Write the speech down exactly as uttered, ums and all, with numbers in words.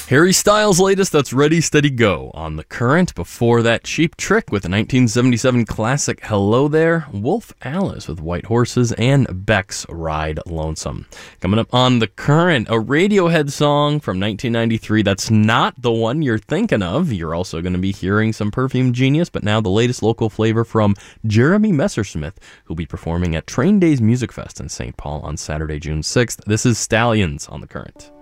Harry Styles' latest, that's Ready, Steady, Go on The Current. Before that, Cheap Trick with the nineteen seventy-seven classic Hello There, Wolf Alice with White Horses, and Beck's Ride Lonesome. Coming up on The Current, a Radiohead song from nineteen ninety-three that's not the one you're thinking of. You're also going to be hearing some Perfume Genius, but now the latest local flavor from Jeremy Messersmith, who'll be performing at Train Days Music Fest in Saint Paul on Saturday, June sixth. This is Stallions on The Current.